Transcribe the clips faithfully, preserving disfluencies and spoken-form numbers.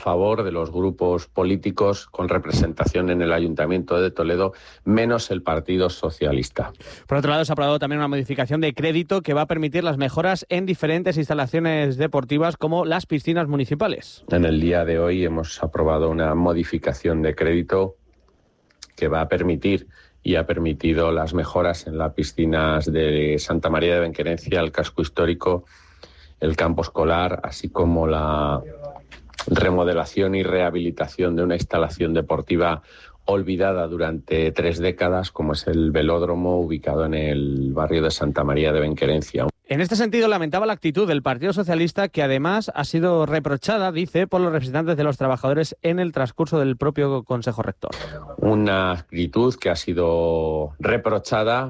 favor de los grupos políticos con representación en el Ayuntamiento de Toledo, menos el Partido Socialista. Por otro lado, se ha aprobado también una modificación de crédito que va a permitir las mejoras en diferentes instalaciones deportivas como las piscinas municipales. En el día de hoy hemos aprobado una modificación de crédito que va a permitir y ha permitido las mejoras en las piscinas de Santa María de Benquerencia, el casco histórico, el campo escolar, así como la remodelación y rehabilitación de una instalación deportiva olvidada durante tres décadas, como es el velódromo ubicado en el barrio de Santa María de Benquerencia. En este sentido, lamentaba la actitud del Partido Socialista, que además ha sido reprochada, dice, por los representantes de los trabajadores en el transcurso del propio Consejo Rector. Una actitud que ha sido reprochada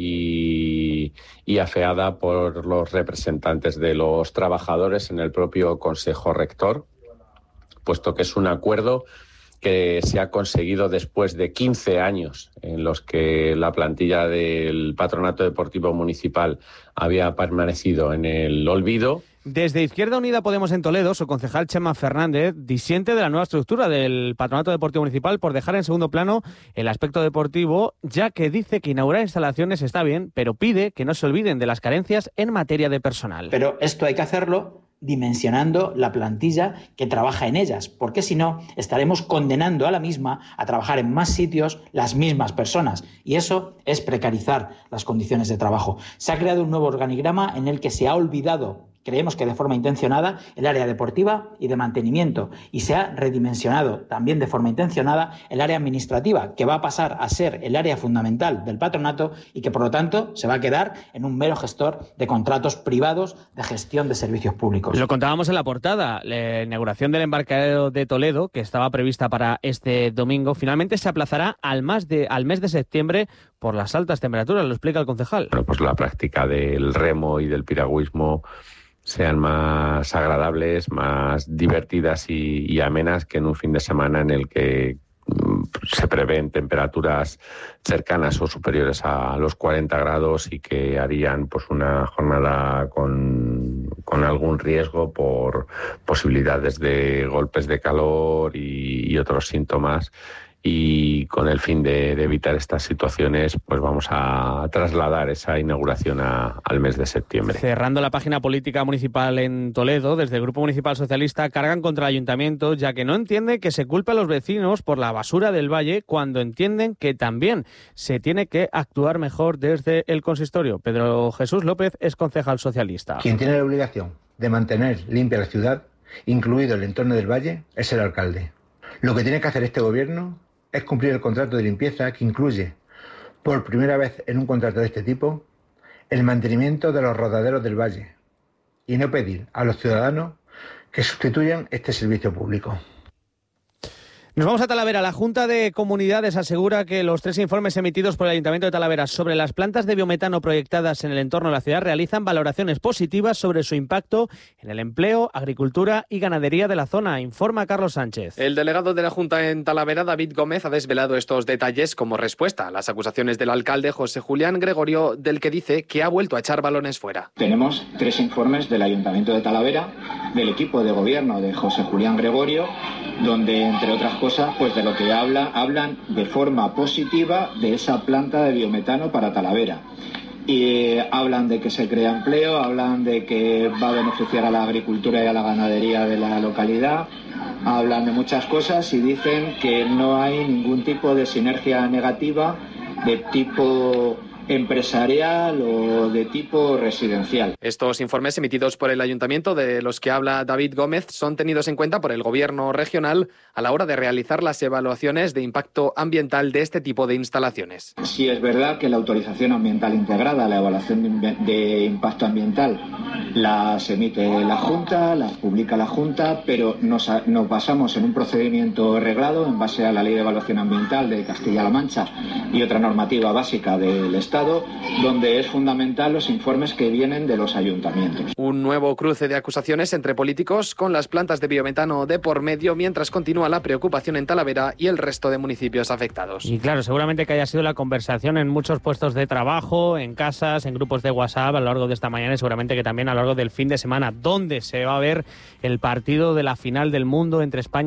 y, y afeada por los representantes de los trabajadores en el propio Consejo Rector, puesto que es un acuerdo que se ha conseguido después de quince años en los que la plantilla del Patronato Deportivo Municipal había permanecido en el olvido. Desde Izquierda Unida Podemos en Toledo, su concejal Chema Fernández disiente de la nueva estructura del Patronato Deportivo Municipal por dejar en segundo plano el aspecto deportivo, ya que dice que inaugurar instalaciones está bien, pero pide que no se olviden de las carencias en materia de personal. Pero esto hay que hacerlo dimensionando la plantilla que trabaja en ellas, porque si no estaremos condenando a la misma a trabajar en más sitios las mismas personas, y eso es precarizar las condiciones de trabajo. Se ha creado un nuevo organigrama en el que se ha olvidado, creemos que de forma intencionada, el área deportiva y de mantenimiento, y se ha redimensionado también de forma intencionada el área administrativa, que va a pasar a ser el área fundamental del patronato y que por lo tanto se va a quedar en un mero gestor de contratos privados de gestión de servicios públicos. Lo contábamos en la portada, la inauguración del embarcadero de Toledo, que estaba prevista para este domingo, finalmente se aplazará al, más de, al mes de septiembre por las altas temperaturas, lo explica el concejal. Bueno, pues la práctica del remo y del piragüismo sean más agradables, más divertidas y, y amenas que en un fin de semana en el que mm, se prevén temperaturas cercanas o superiores a los cuarenta grados y que harían pues una jornada con, con algún riesgo por posibilidades de golpes de calor y, y otros síntomas. Y con el fin de, de evitar estas situaciones, pues vamos a trasladar esa inauguración a, al mes de septiembre. Cerrando la página política municipal en Toledo, desde el Grupo Municipal Socialista cargan contra el Ayuntamiento, ya que no entiende que se culpe a los vecinos por la basura del valle, cuando entienden que también se tiene que actuar mejor desde el consistorio. Pedro Jesús López es concejal socialista. Quien tiene la obligación de mantener limpia la ciudad, incluido el entorno del valle, es el alcalde. Lo que tiene que hacer este gobierno es cumplir el contrato de limpieza, que incluye, por primera vez en un contrato de este tipo, el mantenimiento de los rodaderos del valle, y no pedir a los ciudadanos que sustituyan este servicio público. Nos vamos a Talavera. La Junta de Comunidades asegura que los tres informes emitidos por el Ayuntamiento de Talavera sobre las plantas de biometano proyectadas en el entorno de la ciudad realizan valoraciones positivas sobre su impacto en el empleo, agricultura y ganadería de la zona, informa Carlos Sánchez. El delegado de la Junta en Talavera, David Gómez, ha desvelado estos detalles como respuesta a las acusaciones del alcalde José Julián Gregorio, del que dice que ha vuelto a echar balones fuera. Tenemos tres informes del Ayuntamiento de Talavera, del equipo de gobierno de José Julián Gregorio, donde, entre otras cosas, pues de lo que habla, hablan de forma positiva de esa planta de biometano para Talavera. Y eh, hablan de que se crea empleo, hablan de que va a beneficiar a la agricultura y a la ganadería de la localidad, hablan de muchas cosas y dicen que no hay ningún tipo de sinergia negativa de tipo empresarial o de tipo residencial. Estos informes emitidos por el Ayuntamiento, de los que habla David Gómez, son tenidos en cuenta por el Gobierno regional a la hora de realizar las evaluaciones de impacto ambiental de este tipo de instalaciones. Sí es verdad que la autorización ambiental integrada, la evaluación de impacto ambiental, las emite la Junta, las publica la Junta, pero nos, nos basamos en un procedimiento reglado en base a la Ley de Evaluación Ambiental de Castilla-La Mancha y otra normativa básica del Estado, donde es fundamental los informes que vienen de los ayuntamientos. Un nuevo cruce de acusaciones entre políticos con las plantas de biometano de por medio, mientras continúa la preocupación en Talavera y el resto de municipios afectados. Y claro, seguramente que haya sido la conversación en muchos puestos de trabajo, en casas, en grupos de WhatsApp a lo largo de esta mañana y seguramente que también a lo largo del fin de semana, donde se va a ver el partido de la final del mundo entre España